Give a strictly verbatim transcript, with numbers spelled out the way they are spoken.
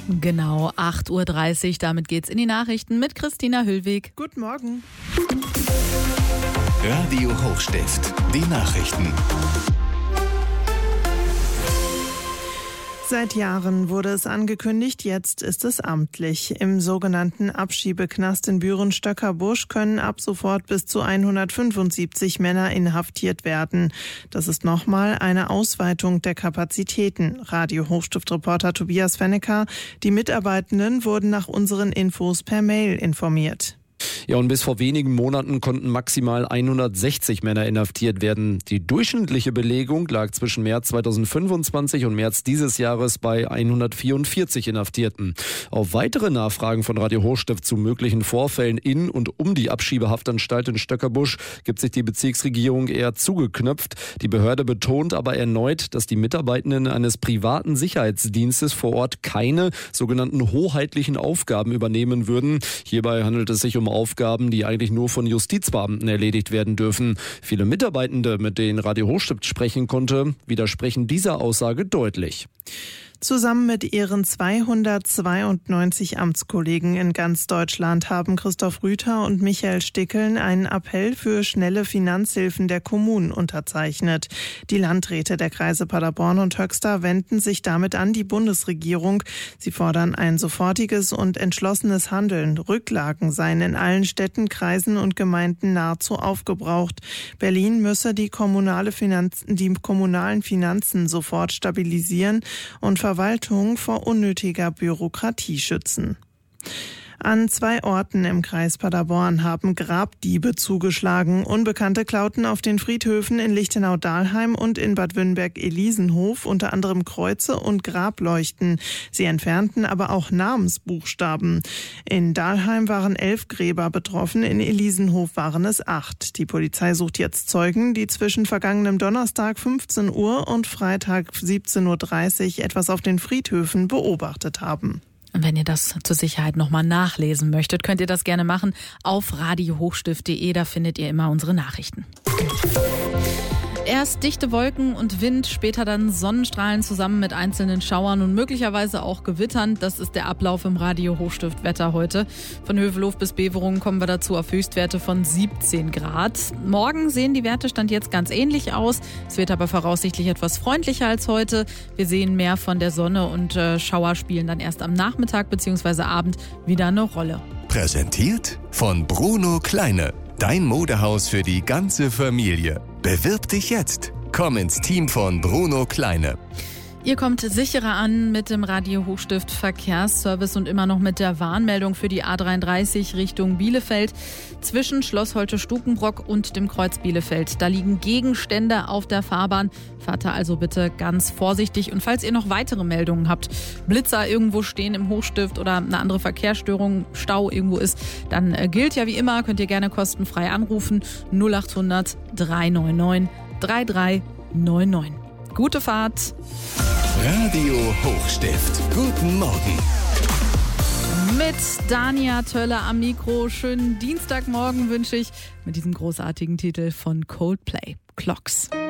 Genau, acht Uhr dreißig, damit geht's in die Nachrichten mit Christina Hüllweg. Guten Morgen. Radio Hochstift, die Nachrichten. Seit Jahren wurde es angekündigt, jetzt ist es amtlich. Im sogenannten Abschiebeknast in Büren-Stöckerbusch können ab sofort bis zu hundertfünfundsiebzig Männer inhaftiert werden. Das ist nochmal eine Ausweitung der Kapazitäten. Radio Hochstift-Reporter Tobias Fennecker. Die Mitarbeitenden wurden nach unseren Infos per Mail informiert. Ja, und bis vor wenigen Monaten konnten maximal hundertsechzig Männer inhaftiert werden. Die durchschnittliche Belegung lag zwischen März zweitausendfünfundzwanzig und März dieses Jahres bei hundertvierundvierzig Inhaftierten. Auf weitere Nachfragen von Radio Hochstift zu möglichen Vorfällen in und um die Abschiebehaftanstalt in Stöckerbusch gibt sich die Bezirksregierung eher zugeknöpft. Die Behörde betont aber erneut, dass die Mitarbeitenden eines privaten Sicherheitsdienstes vor Ort keine sogenannten hoheitlichen Aufgaben übernehmen würden. Hierbei handelt es sich um Aufgaben, die eigentlich nur von Justizbeamten erledigt werden dürfen. Viele Mitarbeitende, mit denen Radio Hochstift sprechen konnte, widersprechen dieser Aussage deutlich. Zusammen mit ihren zweihundertzweiundneunzig Amtskollegen in ganz Deutschland haben Christoph Rüther und Michael Stickeln einen Appell für schnelle Finanzhilfen der Kommunen unterzeichnet. Die Landräte der Kreise Paderborn und Höxter wenden sich damit an die Bundesregierung. Sie fordern ein sofortiges und entschlossenes Handeln. Rücklagen seien in allen Städten, Kreisen und Gemeinden nahezu aufgebraucht. Berlin müsse die, kommunale Finanzen, die kommunalen Finanzen sofort stabilisieren und Verwaltung vor unnötiger Bürokratie schützen. An zwei Orten im Kreis Paderborn haben Grabdiebe zugeschlagen. Unbekannte klauten auf den Friedhöfen in Lichtenau-Dahlheim und in Bad Wünnberg-Elisenhof unter anderem Kreuze und Grableuchten. Sie entfernten aber auch Namensbuchstaben. In Dahlheim waren elf Gräber betroffen, in Elisenhof waren es acht. Die Polizei sucht jetzt Zeugen, die zwischen vergangenem Donnerstag fünfzehn Uhr und Freitag siebzehn Uhr dreißig etwas auf den Friedhöfen beobachtet haben. Und wenn ihr das zur Sicherheit nochmal nachlesen möchtet, könnt ihr das gerne machen auf radio hochstift punkt de. Da findet ihr immer unsere Nachrichten. Erst dichte Wolken und Wind, später dann Sonnenstrahlen zusammen mit einzelnen Schauern und möglicherweise auch Gewittern. Das ist der Ablauf im Radio Hochstift Wetter heute. Von Hövelhof bis Beverungen kommen wir dazu auf Höchstwerte von siebzehn Grad. Morgen sehen die Werte Stand jetzt ganz ähnlich aus. Es wird aber voraussichtlich etwas freundlicher als heute. Wir sehen mehr von der Sonne und äh, Schauer spielen dann erst am Nachmittag bzw. Abend wieder eine Rolle. Präsentiert von Bruno Kleine. Dein Modehaus für die ganze Familie. Bewirb dich jetzt. Komm ins Team von Bruno Kleine. Ihr kommt sicherer an mit dem Radio Hochstift Verkehrsservice und immer noch mit der Warnmeldung für die A dreiunddreißig Richtung Bielefeld. Zwischen Schloss Holte-Stukenbrock und dem Kreuz Bielefeld. Da liegen Gegenstände auf der Fahrbahn. Fahrt da also bitte ganz vorsichtig. Und falls ihr noch weitere Meldungen habt, Blitzer irgendwo stehen im Hochstift oder eine andere Verkehrsstörung, Stau irgendwo ist, dann gilt ja wie immer, könnt ihr gerne kostenfrei anrufen. null acht hundert drei neun neun drei drei neun neun. Gute Fahrt. Radio Hochstift. Guten Morgen. Mit Dania Töller am Mikro. Schönen Dienstagmorgen wünsche ich mit diesem großartigen Titel von Coldplay. Clocks.